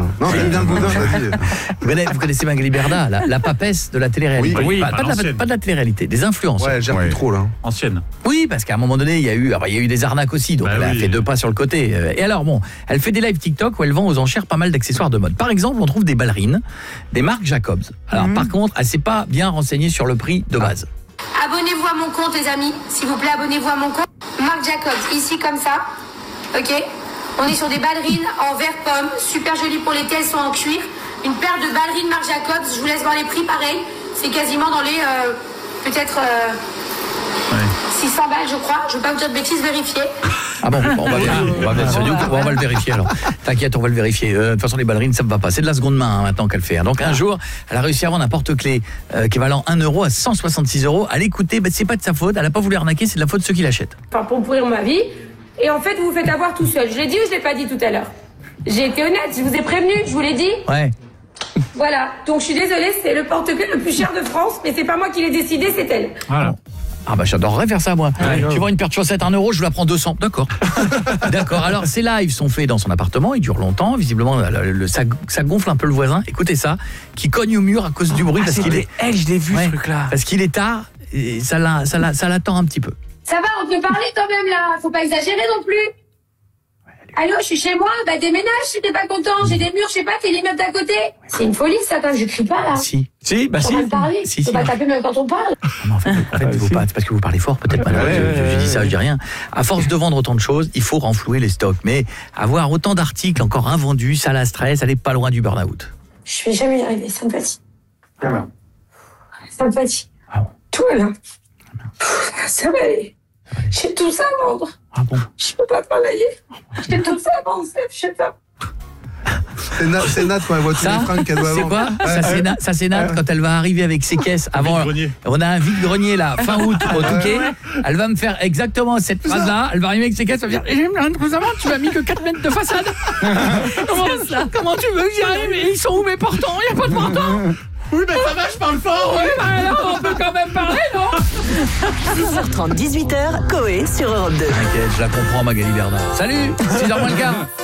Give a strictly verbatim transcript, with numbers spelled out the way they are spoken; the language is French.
Boudin. Non, j'aime bien le Boudin, vas-y. Vous connaissez, vous connaissez Magali Berda, la, la papesse de la télé-réalité. Oui, oui, pas, pas, de la, pas de la télé-réalité, des influences. Ouais, elle gère Ouais. plus trop, là. Ancienne. Oui, parce qu'à un moment donné, il y a eu, alors, il y a eu des arnaques aussi, donc Bah elle a oui. fait deux pas sur le côté. Et alors bon, elle fait des lives TikTok où elle vend aux enchères pas mal d'accessoires de mode. Par exemple, on trouve des ballerines, des marques Jacobs. Alors Mmh. par contre, elle s'est pas bien renseignée sur le prix de base. Abonnez-vous à mon compte, les amis. S'il vous plaît, abonnez-vous à mon compte. Marc Jacobs, ici comme ça. Ok. On est sur des ballerines en vert pomme, super jolies pour l'été, elles sont en cuir. Une paire de ballerines Marc Jacobs, je vous laisse voir les prix pareil. C'est quasiment dans les euh, peut-être euh, Ouais. six cents balles, je crois. Je veux pas vous dire de bêtises, vérifier. Ah bon, on va, vérifier, on, va vérifier, sur YouTube, on va le vérifier alors. T'inquiète, on va le vérifier. Euh, de toute façon, les ballerines, ça ne va pas. C'est de la seconde main hein, maintenant qu'elle fait. Donc un jour, elle a réussi à vendre un porte-clés euh, équivalent un euro à cent soixante-six euros. À l'écouter, bah, c'est pas de sa faute. Elle a pas voulu arnaquer, c'est de la faute de ceux qui l'achètent. Enfin, pour pourrir ma vie. Et en fait, vous vous faites avoir tout seul. Je l'ai dit ou je l'ai pas dit tout à l'heure? J'ai été honnête, je vous ai prévenu, je vous l'ai dit. Ouais. Voilà. Donc je suis désolée, c'est le porte-clés le plus cher de France, mais c'est pas moi qui l'ai décidé, c'est elle. Voilà. Ah bah j'adorerais faire ça moi. Ouais. Tu vois une paire de chaussettes un euro, je vous la prends deux cents. D'accord. D'accord. Alors ces lives sont faits dans son appartement, ils durent longtemps. Visiblement, le, le- ça, ça gonfle un peu le voisin. Écoutez ça, qui cogne au mur à cause du bruit parce qu'il est. Elle, je l'ai vu Ouais, ce truc-là. Parce qu'il est tard et ça la- ça la- ça l'attend un petit peu. Ça va, on peut parler quand même là. Faut pas exagérer non plus. Allô, je suis chez moi, bah déménage si t'es pas content. J'ai des murs, je sais pas, t'es l'immeuble d'à côté. C'est une folie ça quand même, je crie pas là. Si. Si, bah On si. va me parler. Si, Faut si. pas taper même quand on parle. Non, mais en fait, en fait, vous parlez- c'est parce que vous parlez fort, peut-être. Madame. Ouais, je, ouais, je- je ouais, dis ça, ouais. je dis rien. À force de vendre autant de choses, il faut renflouer les stocks. Mais avoir autant d'articles encore invendus, ça la stresse. Elle est pas loin du burn-out. Je vais jamais y arriver, ça me fatigue. Ça me fatigue. Ah bon. Tout là. Pff, Ça va aller. J'ai tout ça à vendre. Ah bon. Je peux pas travailler. J'ai tout ça à vendre, Steph, je sais pas. C'est Nat, c'est Nat quand elle voit tous Ça, les fringues qu'elle doit c'est vendre. quoi ça, c'est Na- ça, c'est Nat quand elle va arriver avec ses caisses avant. vide-grenier. On a un vide-grenier là, fin août, au Touquet. Elle va me faire exactement cette phrase-là. Elle va arriver avec ses caisses, elle va dire eh, j'aime rien de plus avant, tu m'as mis que quatre mètres de façade. comment, comment tu veux que j'y arrive? Ils sont où mes portants? Il n'y a pas de portants? Oui, ben ça va, je parle fort. Oui, bah alors on peut quand même parler, non? six heures trente, dix-huit heures, Coé sur Europe deux. T'inquiète, je la comprends, Magali Bernard. Salut, six heures moins le quart.